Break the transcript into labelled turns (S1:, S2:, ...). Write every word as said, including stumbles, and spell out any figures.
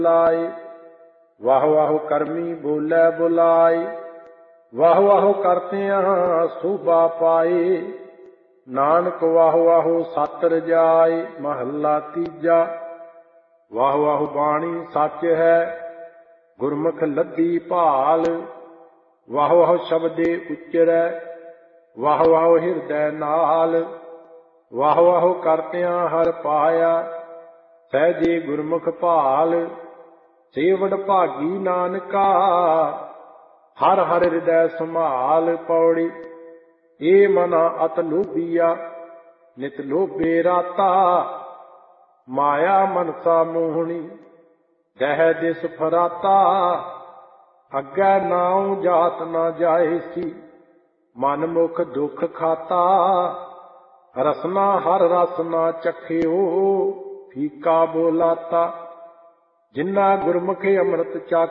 S1: ਲਾਏ। ਵਾਹ ਵਾਹ ਕਰਮੀ ਬੋਲੇ ਬੁਲਾਏ, ਵਾਹ ਵਾਹ ਕਰਤਿਆਂ ਸੋਭਾ ਪਾਏ। ਨਾਨਕ ਵਾਹ ਵਾਹ ਸਤਿ ਰਜਾਏ। ਮਹੱਲਾ ਤੀਜਾ। ਵਾਹ ਵਾਹ ਬਾਣੀ ਸੱਚ ਹੈ, ਗੁਰਮੁਖ ਲੱਦੀ ਭਾਲ। ਵਾਹ ਵਾਹ ਸ਼ਬਦੇ ਉਚਰੈ, ਵਾਹ ਵਾਹ ਹਿਰਦੈ ਨਾਲ। ਵਾਹ ਵਾਹ ਕਰਤਿਆਂ ਹਰ ਪਾਇਆ, ਸਹਿਜੇ ਗੁਰਮੁਖ ਭਾਲ। ਸੇਵੜ ਭਾਗੀ ਨਾਨਕਾ, ਹਰ ਹਰ ਹਿਰਦੈ ਸੰਭਾਲ। ਪੌੜੀ। ਏ ਮਨਾ ਅਤ ਲੋਭੀਆ, ਨਿਤ ਲੋਭੇ ਰਾਤਾ। ਮਾਇਆ ਮਨਸਾ ਮੋਹਣੀ, ਦਹਿ ਦਿਸ ਫਰਾਤਾ। ਅੱਗੇ ਨਾਉ ਜਾਤ ਨਾ ਜਾਏ ਸੀ, ਮਨ ਮੁਖ ਦੁਖ ਖਾਤਾ। ਰਸਨਾ ਹਰ ਰਸ ਨਾ ਚਖਿਓ, ਫੀਕਾ ਬੋਲਾਤਾ। ਜਿਨ੍ਹਾਂ ਗੁਰਮੁਖ ਅੰਮ੍ਰਿਤ ਚੱਖ